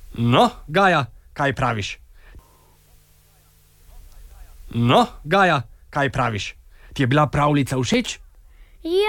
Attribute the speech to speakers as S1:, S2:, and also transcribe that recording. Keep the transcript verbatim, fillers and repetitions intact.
S1: No, Gaja, kaj praviš? No, Gaja, kaj praviš? Ti je bila pravljica všeč?
S2: Ja.